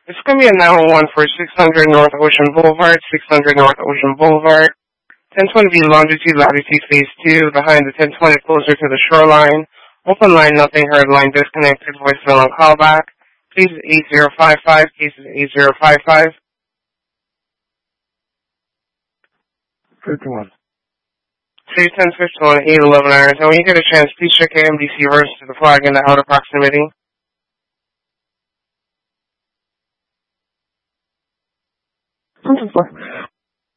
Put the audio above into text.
It's going to be a 911 for 600 North Ocean Boulevard, 600 North Ocean Boulevard. 1020 be longitude, latitude, phase 2, behind the 1020 closer to the shoreline. Open line, nothing heard, line disconnected, voicemail on callback. Please 8055, cases 8055. 51. Say 1051, 811 hours. And when you get a chance, please check your MDC verse to the flag in the outer proximity. Four.